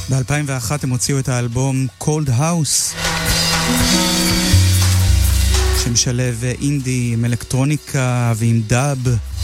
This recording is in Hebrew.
ב-2001 הם הוציאו את האלבום Cold House, שמשלב אינדי עם אלקטרוניקה ועם דאב.